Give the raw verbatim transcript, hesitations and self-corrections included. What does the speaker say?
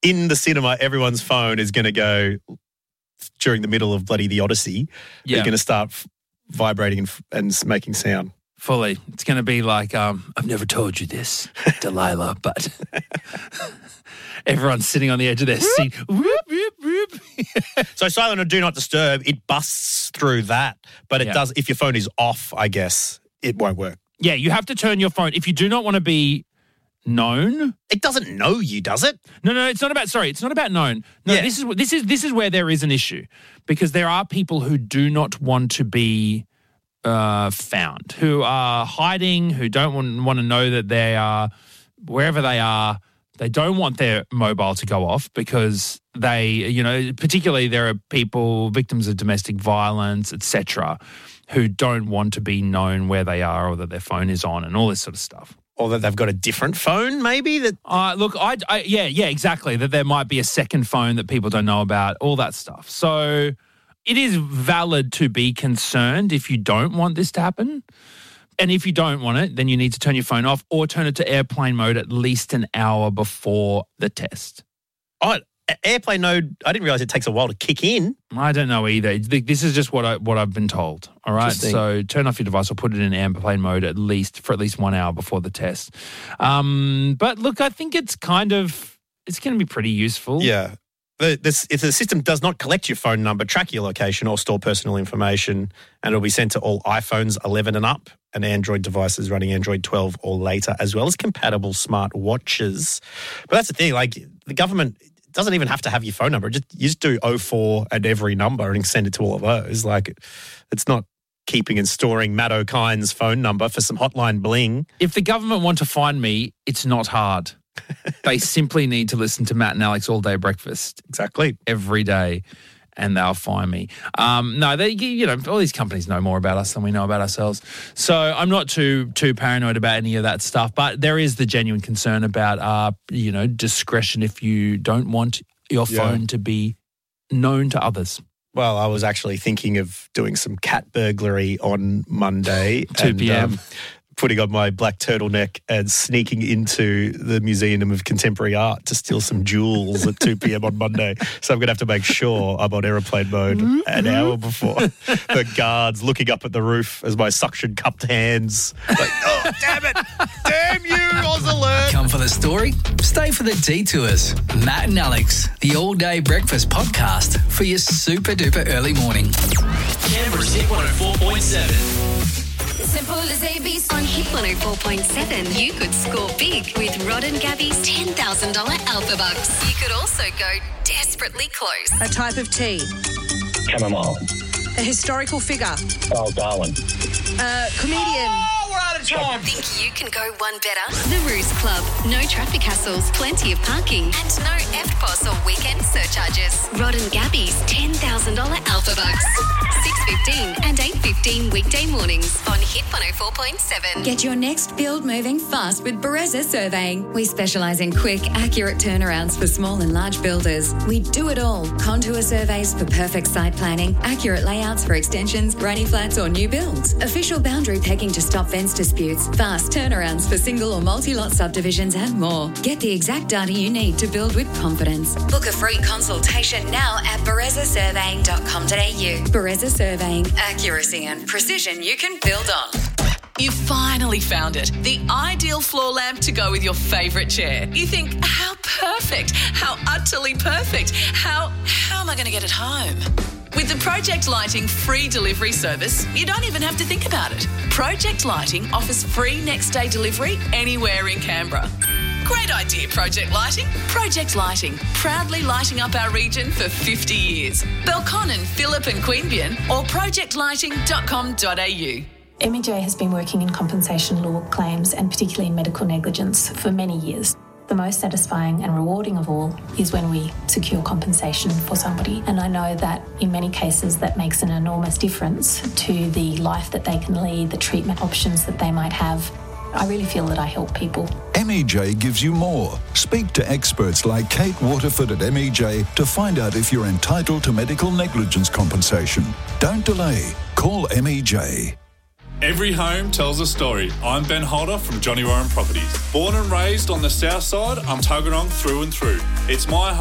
in the cinema, everyone's phone is going to go during the middle of bloody the Odyssey. Yeah. They're going to start f- vibrating and, f- and making sound. Fully. It's going to be like, um, I've never told you this, Delilah, but everyone's sitting on the edge of their seat. Whoop, whoop, whoop. So silent or do not disturb, it busts through that. But it Yeah. does, if your phone is off, I guess, it won't work. Yeah, you have to turn your phone. If you do not want to be known. It doesn't know you, does it? No, no, it's not about, sorry, it's not about known. No, Yeah. this is this is this is where there is an issue, because there are people who do not want to be uh, found, who are hiding, who don't want, want to know that they are, wherever they are, they don't want their mobile to go off because they, you know, particularly there are people, victims of domestic violence, et cetera, who don't want to be known where they are or that their phone is on and all this sort of stuff. Or that they've got a different phone, maybe? That Uh, look, I, I, yeah, yeah, exactly. That there might be a second phone that people don't know about, all that stuff. So it is valid to be concerned if you don't want this to happen. And if you don't want it, then you need to turn your phone off or turn it to airplane mode at least an hour before the test. Oh, airplane mode, I didn't realise it takes a while to kick in. I don't know either. This is just what I what I've been told. All right, so turn off your device or put it in airplane mode at least for at least one hour before the test. Um, but look, I think it's kind of it's going to be pretty useful. Yeah. The, this, if the system does not collect your phone number, track your location or store personal information, and it'll be sent to all iPhones eleven and up and Android devices running Android twelve or later, as well as compatible smart watches. But that's the thing, like the government doesn't even have to have your phone number. Just you just do oh four and every number and send it to all of those. Like it's not keeping and storing Matt O'Kine's phone number for some hotline bling. If the government want to find me, it's not hard. They simply need to listen to Matt and Alex All Day Breakfast Exactly. every day, and they'll find me. Um, no, they, you know, all these companies know more about us than we know about ourselves. So I'm not too too paranoid about any of that stuff. But there is the genuine concern about, uh, you know, discretion if you don't want your phone Yeah. to be known to others. Well, I was actually thinking of doing some cat burglary on Monday. two p.m. Um, putting on my black turtleneck and sneaking into the Museum of Contemporary Art to steal some jewels at two p.m. on Monday. So I'm going to have to make sure I'm on aeroplane mode an hour before. The guards looking up at the roof as my suction cupped hands. Like, oh, damn it. Damn you, Oz Alert. Come for the story, stay for the detours. Matt and Alex, the All Day Breakfast podcast for your super duper early morning. Canberra's Hit one oh four point seven. Simple as A B C. On Hit one oh four point seven, you could score big with Rod and Gabby's ten thousand dollars Alpha Bucks. You could also go desperately close. A type of tea. Chamomile. A historical figure. Oh, Darwin. A comedian. Think you can go one better? The Ruse Club. No traffic hassles, plenty of parking, and no F P O S or weekend surcharges. Rod and Gabby's ten thousand dollars Alpha Bucks. six fifteen and eight fifteen weekday mornings on Hit one oh four point seven. Get your next build moving fast with Bereza Surveying. We specialise in quick, accurate turnarounds for small and large builders. We do it all. Contour surveys for perfect site planning, accurate layouts for extensions, granny flats or new builds, official boundary pegging to stop fence disputes, fast turnarounds for single or multi-lot subdivisions and more. Get the exact data you need to build with confidence. Book a free consultation now at bereza surveying dot com dot a u. Bereza Surveying. Accuracy and precision you can build on. You finally found it. The ideal floor lamp to go with your favourite chair. You think, how perfect, how utterly perfect, how, how am I going to get it home? With the Project Lighting free delivery service, you don't even have to think about it. Project Lighting offers free next day delivery anywhere in Canberra. Great idea, Project Lighting. Project Lighting, proudly lighting up our region for fifty years. Belconnen, Phillip and Queanbeyan or project lighting dot com dot a u. M E J has been working in compensation law claims and particularly in medical negligence for many years. The most satisfying and rewarding of all is when we secure compensation for somebody. And I know that in many cases that makes an enormous difference to the life that they can lead, the treatment options that they might have. I really feel that I help people. M E J gives you more. Speak to experts like Kate Waterford at M E J to find out if you're entitled to medical negligence compensation. Don't delay. Call M E J. Every home tells a story. I'm Ben Holder from Johnny Warren Properties. Born and raised on the south side, I'm Tuggeranong through and through. It's my